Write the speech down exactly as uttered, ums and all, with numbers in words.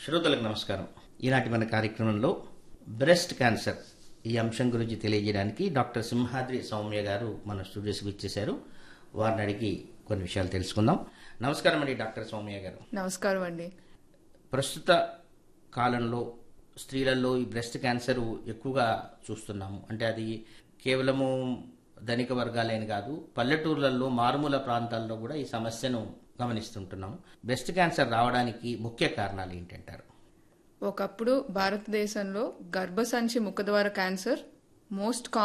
శ్రోతలకు నమస్కారం. ఈనాటి మన కార్యక్రమంలో బ్రెస్ట్ క్యాన్సర్ ఈ అంశం గురించి తెలియజేయడానికి డాక్టర్ సింహాద్రి సౌమ్య గారు మన స్టూడియోస్కి ఇచ్చేశారు. వారిని అడిగి కొన్ని విషయాలు తెలుసుకుందాం. నమస్కారం అండి డాక్టర్ సౌమ్య గారు. నమస్కారం అండి. ప్రస్తుత కాలంలో స్త్రీలలో ఈ బ్రెస్ట్ క్యాన్సర్ ఎక్కువగా చూస్తున్నాము. అంటే అది కేవలము ధనిక వర్గాలేని కాదు, పల్లెటూర్లలో మారుమూల ప్రాంతాల్లో కూడా ఈ సమస్యను గమనిస్తుంటున్నాము. బ్రెస్ట్ క్యాన్సర్ రావడానికి ముఖ్య కారణాలు ఏంటంటారు? ఒకప్పుడు భారతదేశంలో గర్భసంచి ముఖద్వార క్యాన్సర్ మోస్ట్